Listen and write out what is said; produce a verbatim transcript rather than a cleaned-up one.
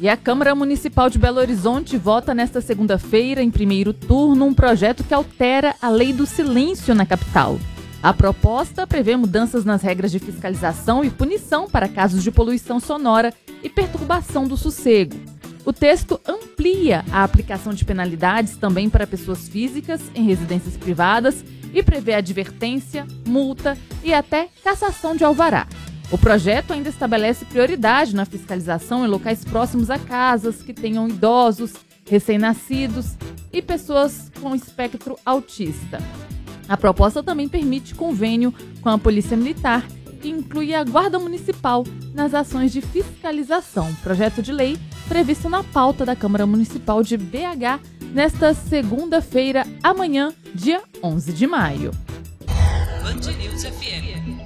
E a Câmara Municipal de Belo Horizonte vota nesta segunda-feira, em primeiro turno, um projeto que altera a lei do silêncio na capital. A proposta prevê mudanças nas regras de fiscalização e punição para casos de poluição sonora e perturbação do sossego. O texto amplia a aplicação de penalidades também para pessoas físicas em residências privadas e prevê advertência, multa e até cassação de alvará. O projeto ainda estabelece prioridade na fiscalização em locais próximos a casas que tenham idosos, recém-nascidos e pessoas com espectro autista. A proposta também permite convênio com a Polícia Militar e inclui a Guarda Municipal nas ações de fiscalização. Projeto de lei previsto na pauta da Câmara Municipal de B H nesta segunda-feira, amanhã, dia onze de maio. Band News F M.